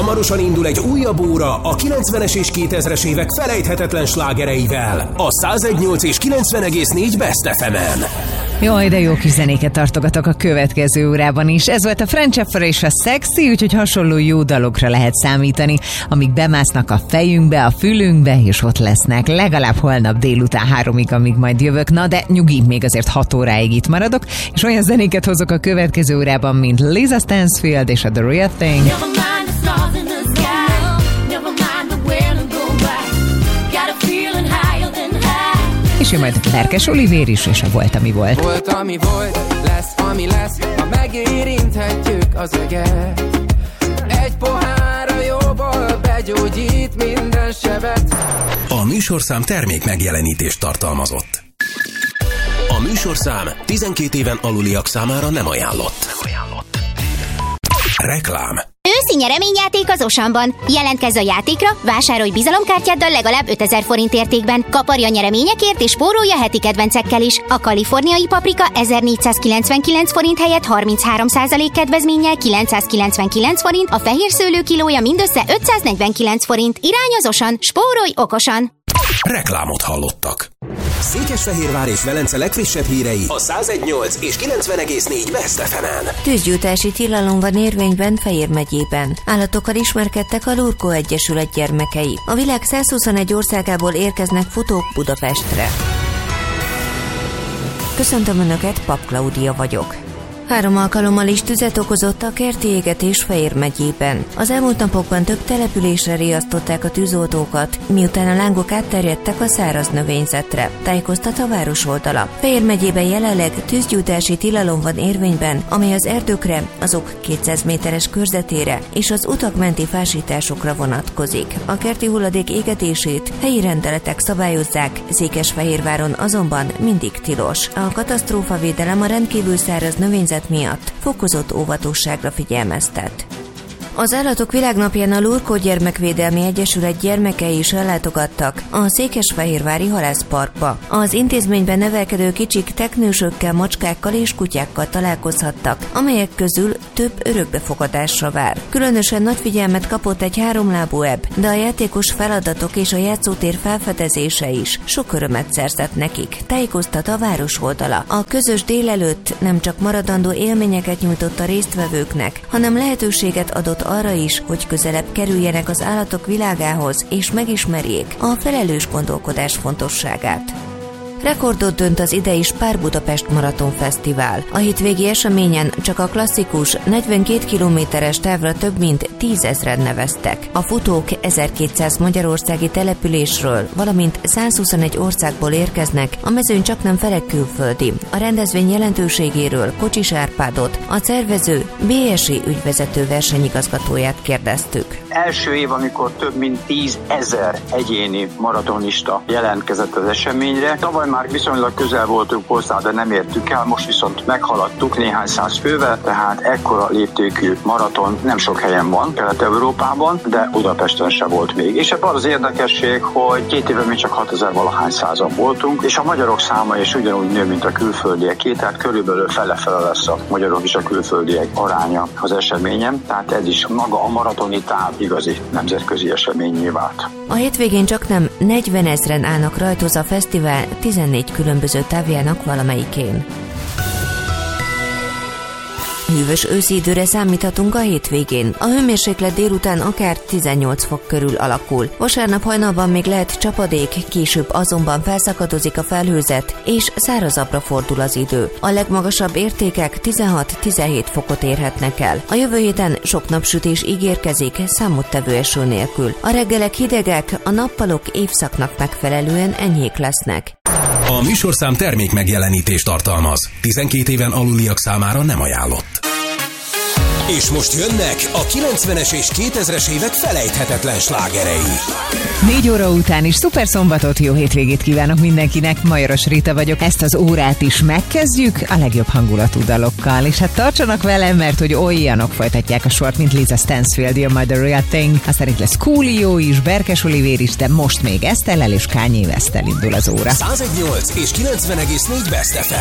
Hamarosan indul egy újabb óra a 90-es és 2000-es évek felejthetetlen slágereivel. A 101.8 és 90,4 Best FM-en. Jaj, de jó kis zenéket tartogatok a következő órában is. Ez volt a French Affair és a Sexy, úgyhogy hasonló jó dalokra lehet számítani, amik bemásznak a fejünkbe, a fülünkbe, és ott lesznek legalább holnap délután 3-ig, amíg majd jövök. Na de nyugi, még azért 6 óráig itt maradok, és olyan zenéket hozok a következő órában, mint Lisa Stansfield és a The Real Thing. És jön majd Verkes Olivér is, és a Volt, ami volt. Volt, ami volt, lesz, ami lesz, ha megérinthetjük az eget. Egy pohár a jóból begyógyít minden sebet. A műsorszám termék megjelenítést tartalmazott. A műsorszám 12 éven aluliak számára nem ajánlott. Reklám. Őszi nyereményjáték az Osanban. Jelentkezz a játékra, vásárolj bizalomkártyáddal legalább 5000 forint értékben. Kaparj a nyereményekért és spórolj a heti kedvencekkel is. A kaliforniai paprika 1499 forint helyett 33% kedvezménnyel 999 forint, a fehér szőlő kilója mindössze 549 forint. Irány az Osan, spórolj okosan! Reklámot hallottak. Székesfehérvár és Velence legfrissebb hírei a 101.8 és 90,4 Best FM-en. Tűzgyújtási tilalom van érvényben Fejér megyében. Állatokkal ismerkedtek a Lurkó Egyesület gyermekei. A világ 121 országából érkeznek futók Budapestre. Köszöntöm Önöket, Pap Klaudia vagyok. 3 alkalommal is tüzet okozott a kerti égetés Fejér megyében. Az elmúlt napokban több településre riasztották a tűzoltókat, miután a lángok átterjedtek a száraz növényzetre, tájékoztat a város oldala. Fejér megyében jelenleg tűzgyújtási tilalom van érvényben, amely az erdőkre, azok 200 méteres körzetére és az utak menti fásításokra vonatkozik. A kerti hulladék égetését helyi rendeletek szabályozzák, Székesfehérváron azonban mindig tilos. A katasztrófavédelem a rendkívül száraz növényzet miatt fokozott óvatosságra figyelmeztet. Az Állatok Világnapján a Lurkó Gyermekvédelmi Egyesület gyermekei is ellátogattak a Székesfehérvári Halászparkba. Az intézményben nevelkedő kicsik teknősökkel, macskákkal és kutyákkal találkozhattak, amelyek közül több örökbefogadásra vár. Különösen nagy figyelmet kapott egy 3-lábú ebb, de a játékos feladatok és a játszótér felfedezése is sok örömet szerzett nekik, tájékoztat a város oldala. A közös délelőtt nem csak maradandó élményeket nyújtott a résztvevőknek, hanem lehetőséget adott arra is, hogy közelebb kerüljenek az állatok világához és megismerjék a felelős gondolkodás fontosságát. Rekordot dönt az idei Spár Budapest Maraton Fesztivál. A hétvégi eseményen csak a klasszikus 42 kilométeres távra több mint 10 000-en neveztek. A futók 1200 magyarországi településről, valamint 121 országból érkeznek, a mezőny csaknem fele külföldi. A rendezvény jelentőségéről Kocsis Árpádot, a szervező BSI ügyvezető versenyigazgatóját kérdeztük. Első év, amikor több mint 10 000 egyéni maratonista jelentkezett az eseményre. Tavaly már viszonylag közel voltunk hozzá, de nem értük el, most viszont meghaladtuk néhány száz fővel, tehát ekkora léptékű maraton nem sok helyen van Kelet-Európában, de Budapesten se volt még. És ebben az érdekesség, hogy 2 éve még csak 6000 valahány százan voltunk, és a magyarok száma is ugyanúgy nő, mint a külföldieké, tehát körülbelül fele-fele lesz a magyarok és a külföldiek aránya az eseményen, tehát ez is maga a maratoni táv igazi nemzetközi eseményé vált. A hétvégén csaknem 40 000-en állnak rajtoz a fesztivál 14 különböző távjának valamelyikén. Hűvös őszi időre számíthatunk a hétvégén. A hőmérséklet délután akár 18 fok körül alakul. Vasárnap hajnalban még lehet csapadék, később azonban felszakadozik a felhőzet, és szárazabbra fordul az idő. A legmagasabb értékek 16-17 fokot érhetnek el. A jövő héten sok napsütés ígérkezik, számottevő eső nélkül. A reggelek hidegek, a nappalok évszaknak megfelelően enyhék lesznek. A műsorszám termék megjelenítést tartalmaz. 12 éven aluliak számára nem ajánlott. És most jönnek a 90-es és 2000-es évek felejthetetlen slágerei. 4 óra után is szuper szombatot, jó hétvégét kívánok mindenkinek. Majoros Rita vagyok, ezt az órát is megkezdjük a legjobb hangulatú dalokkal. És hát tartsanak velem, mert hogy olyanok folytatják a sort, mint Lisa Stansfield, You're My The Real Thing. Aztán itt lesz Coolio is, Verkes Olivér is, de most még Esztellel és Kanye Westtel indul az óra. 101.8 és 90,4 Best FM.